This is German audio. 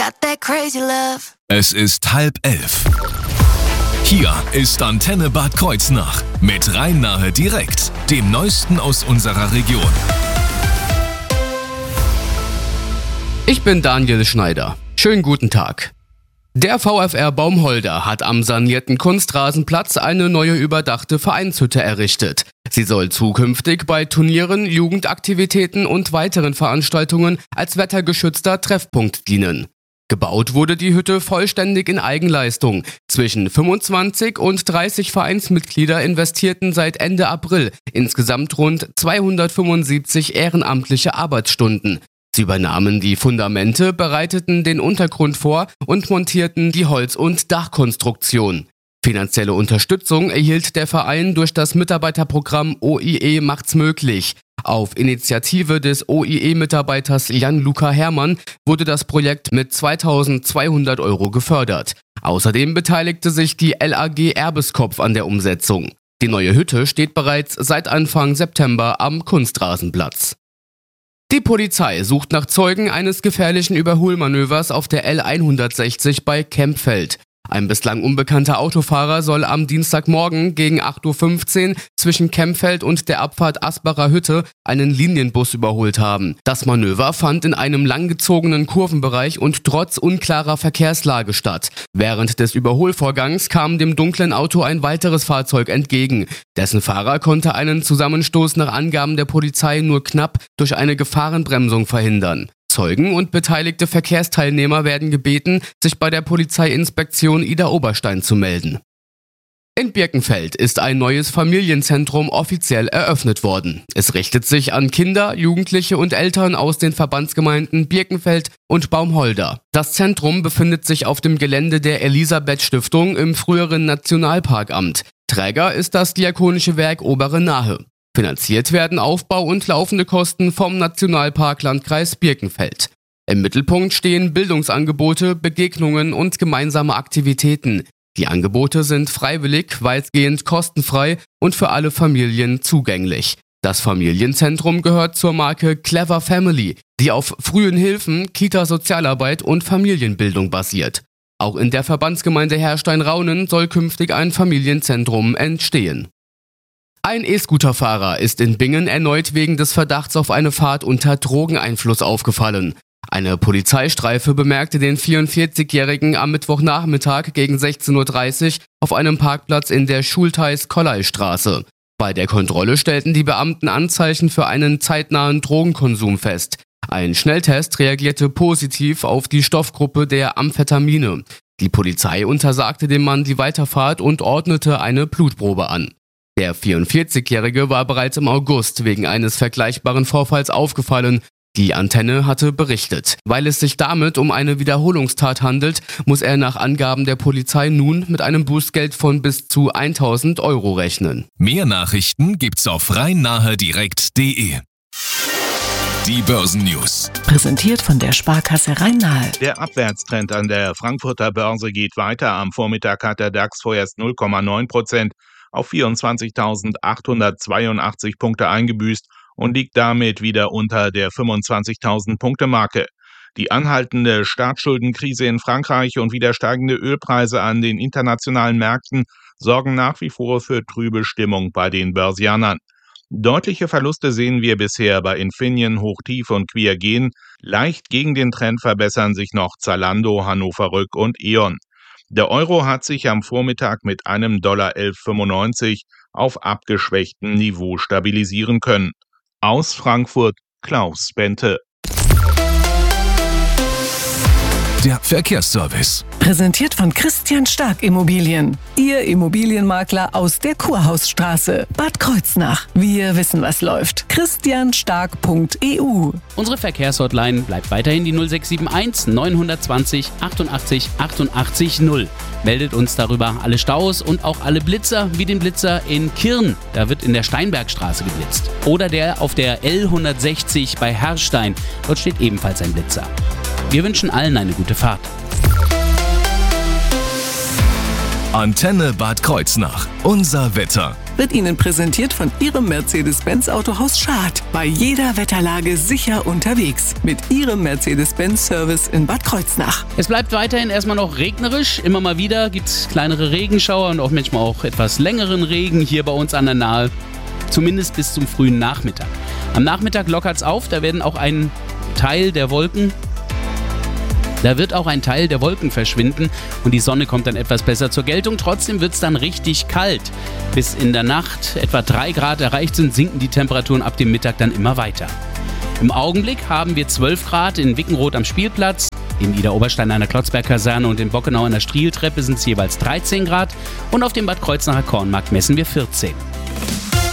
got that crazy love. Es ist 10:30. Hier ist Antenne Bad Kreuznach mit Rhein-Nahe direkt, dem Neuesten aus unserer Region. Ich bin Daniel Schneider. Schönen guten Tag. Der VfR Baumholder hat am sanierten Kunstrasenplatz eine neue überdachte Vereinshütte errichtet. Sie soll zukünftig bei Turnieren, Jugendaktivitäten und weiteren Veranstaltungen als wettergeschützter Treffpunkt dienen. Gebaut wurde die Hütte vollständig in Eigenleistung. Zwischen 25 und 30 Vereinsmitglieder investierten seit Ende April insgesamt rund 275 ehrenamtliche Arbeitsstunden. Sie übernahmen die Fundamente, bereiteten den Untergrund vor und montierten die Holz- und Dachkonstruktion. Finanzielle Unterstützung erhielt der Verein durch das Mitarbeiterprogramm OIE macht's möglich. Auf Initiative des OIE-Mitarbeiters Jan-Luca Herrmann wurde das Projekt mit 2.200 € gefördert. Außerdem beteiligte sich die LAG Erbeskopf an der Umsetzung. Die neue Hütte steht bereits seit Anfang September am Kunstrasenplatz. Die Polizei sucht nach Zeugen eines gefährlichen Überholmanövers auf der L160 bei Kempfeld. Ein bislang unbekannter Autofahrer soll am Dienstagmorgen gegen 8:15 Uhr zwischen Kempfeld und der Abfahrt Asbacher Hütte einen Linienbus überholt haben. Das Manöver fand in einem langgezogenen Kurvenbereich und trotz unklarer Verkehrslage statt. Während des Überholvorgangs kam dem dunklen Auto ein weiteres Fahrzeug entgegen. Dessen Fahrer konnte einen Zusammenstoß nach Angaben der Polizei nur knapp durch eine Gefahrenbremsung verhindern. Zeugen und beteiligte Verkehrsteilnehmer werden gebeten, sich bei der Polizeiinspektion Ida Oberstein zu melden. In Birkenfeld ist ein neues Familienzentrum offiziell eröffnet worden. Es richtet sich an Kinder, Jugendliche und Eltern aus den Verbandsgemeinden Birkenfeld und Baumholder. Das Zentrum befindet sich auf dem Gelände der Elisabeth-Stiftung im früheren Nationalparkamt. Träger ist das Diakonische Werk Obere Nahe. Finanziert werden Aufbau und laufende Kosten vom Nationalpark-Landkreis Birkenfeld. Im Mittelpunkt stehen Bildungsangebote, Begegnungen und gemeinsame Aktivitäten. Die Angebote sind freiwillig, weitgehend kostenfrei und für alle Familien zugänglich. Das Familienzentrum gehört zur Marke Clever Family, die auf frühen Hilfen, Kita-Sozialarbeit und Familienbildung basiert. Auch in der Verbandsgemeinde Herrstein-Raunen soll künftig ein Familienzentrum entstehen. Ein E-Scooter-Fahrer ist in Bingen erneut wegen des Verdachts auf eine Fahrt unter Drogeneinfluss aufgefallen. Eine Polizeistreife bemerkte den 44-Jährigen am Mittwochnachmittag gegen 16:30 Uhr auf einem Parkplatz in der Schultheiß-Kollay-Straße. Bei der Kontrolle stellten die Beamten Anzeichen für einen zeitnahen Drogenkonsum fest. Ein Schnelltest reagierte positiv auf die Stoffgruppe der Amphetamine. Die Polizei untersagte dem Mann die Weiterfahrt und ordnete eine Blutprobe an. Der 44-Jährige war bereits im August wegen eines vergleichbaren Vorfalls aufgefallen. Die Antenne hatte berichtet. Weil es sich damit um eine Wiederholungstat handelt, muss er nach Angaben der Polizei nun mit einem Bußgeld von bis zu 1.000 € rechnen. Mehr Nachrichten gibt's auf rhein-nahe-direkt.de. Die Börsennews. Präsentiert von der Sparkasse Rhein-Nahe. Der Abwärtstrend an der Frankfurter Börse geht weiter. Am Vormittag hat der DAX vorerst 0,9% auf 24.882 Punkte eingebüßt und liegt damit wieder unter der 25.000-Punkte-Marke. Die anhaltende Staatsschuldenkrise in Frankreich und wieder steigende Ölpreise an den internationalen Märkten sorgen nach wie vor für trübe Stimmung bei den Börsianern. Deutliche Verluste sehen wir bisher bei Infineon, Hochtief und Quiagen. Leicht gegen den Trend verbessern sich noch Zalando, Hannover Rück und E.ON. Der Euro hat sich am Vormittag mit einem $11,95 auf abgeschwächtem Niveau stabilisieren können. Aus Frankfurt, Klaus Bente. Der Verkehrsservice. Präsentiert von Christian Stark Immobilien. Ihr Immobilienmakler aus der Kurhausstraße. Bad Kreuznach. Wir wissen, was läuft. christianstark.eu. Unsere Verkehrshotline bleibt weiterhin die 0671 920 88 88 0. Meldet uns darüber alle Staus und auch alle Blitzer, wie den Blitzer in Kirn. Da wird in der Steinbergstraße geblitzt. Oder der auf der L160 bei Herrstein. Dort steht ebenfalls ein Blitzer. Wir wünschen allen eine gute Fahrt. Antenne Bad Kreuznach. Unser Wetter. wird Ihnen präsentiert von Ihrem Mercedes-Benz Autohaus Schad. Bei jeder Wetterlage sicher unterwegs. Mit Ihrem Mercedes-Benz-Service in Bad Kreuznach. Es bleibt weiterhin erstmal noch regnerisch. Immer mal wieder gibt es kleinere Regenschauer und auch manchmal auch etwas längeren Regen hier bei uns an der Nahe. Zumindest bis zum frühen Nachmittag. Am Nachmittag lockert es auf, da wird auch ein Teil der Wolken verschwinden und die Sonne kommt dann etwas besser zur Geltung. Trotzdem wird es dann richtig kalt. Bis in der Nacht etwa 3 Grad erreicht sind, sinken die Temperaturen ab dem Mittag dann immer weiter. Im Augenblick haben wir 12 Grad in Wickenroth am Spielplatz. In Idar-Oberstein an der Klotzberg-Kaserne und in Bockenau an der Strieltreppe sind es jeweils 13 Grad und auf dem Bad Kreuznacher Kornmarkt messen wir 14.